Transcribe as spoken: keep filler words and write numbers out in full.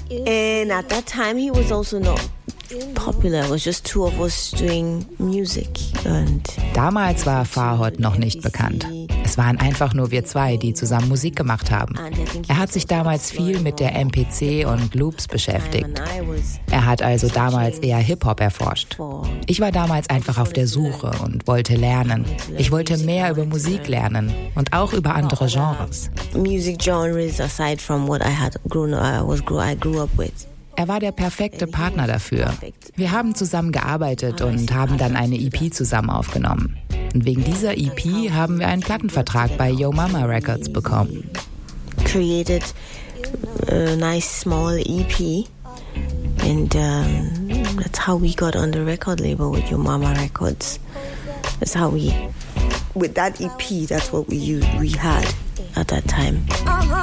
And at that time he was also not popular. It was just two of us doing music. And damals war Farhod noch nicht bekannt. Es waren einfach nur wir zwei, die zusammen Musik gemacht haben. Er hat sich damals viel mit der M P C und Loops beschäftigt. Er hat also damals eher Hip-Hop erforscht. Ich war damals einfach auf der Suche und wollte lernen. Ich wollte mehr über Musik lernen und auch über andere Genres. Music genres aside from what I had grown I was I grew up with. Er war der perfekte Partner dafür. Wir haben zusammen gearbeitet und haben dann eine E P zusammen aufgenommen. Und wegen dieser E P haben wir einen Plattenvertrag bei Yo Mama Records bekommen. Created a nice small E P and um, that's how we got on the record label with Yo Mama Records. That's how we, with that E P, that's what we used, we had at that time.